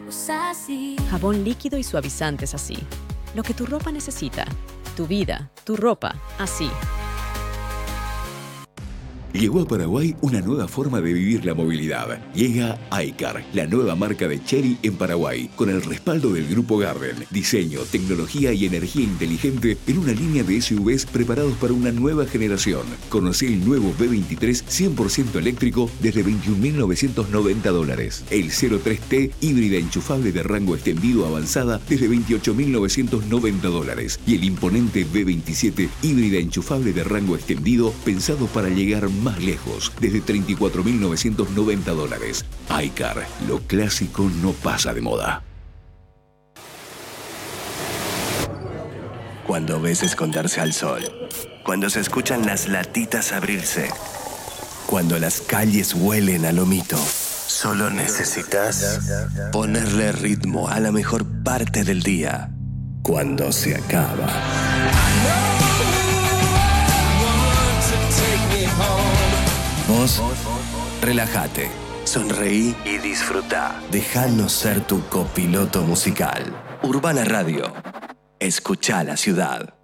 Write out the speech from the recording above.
Usa así. Jabón líquido y suavizantes así. Lo que tu ropa necesita. Tu vida, tu ropa, así. Llegó a Paraguay una nueva forma de vivir la movilidad. Llega iCar, la nueva marca de Chery en Paraguay, con el respaldo del Grupo Garden. Diseño, tecnología y energía inteligente en una línea de SUVs preparados para una nueva generación. Conocí el nuevo B23 100% eléctrico desde $21.990. El 03T híbrida enchufable de rango extendido avanzada desde $28.990. Y el imponente B27 híbrida enchufable de rango extendido pensado para llegar más lejos, desde $34.990. iCar, lo clásico no pasa de moda. Cuando ves esconderse al sol, cuando se escuchan las latitas abrirse, cuando las calles huelen a lomito, solo necesitas ponerle ritmo a la mejor parte del día, cuando se acaba. Vos, relájate, sonreí y disfruta. Déjanos ser tu copiloto musical. Urbana Radio. Escucha la ciudad.